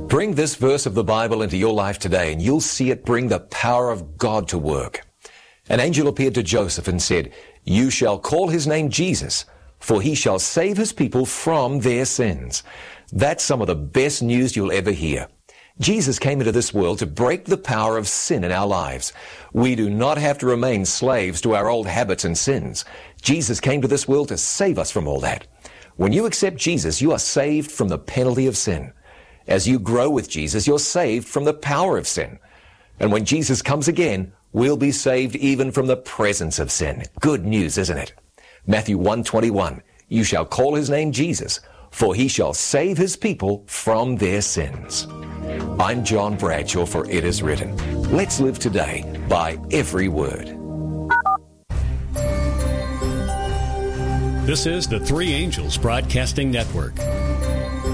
Bring this verse of the Bible into your life today, and you'll see it bring the power of God to work. An angel appeared to Joseph and said, "You shall call his name Jesus, for he shall save his people from their sins." That's some of the best news you'll ever hear. Jesus came into this world to break the power of sin in our lives. We do not have to remain slaves to our old habits and sins. Jesus came to this world to save us from all that. When you accept Jesus, you are saved from the penalty of sin. As you grow with Jesus, you're saved from the power of sin. And when Jesus comes again, we'll be saved even from the presence of sin. Good news, isn't it? Matthew 1:21, "You shall call his name Jesus, for he shall save his people from their sins." I'm John Bradshaw for It Is Written. Let's live today by every word. This is the Three Angels Broadcasting Network.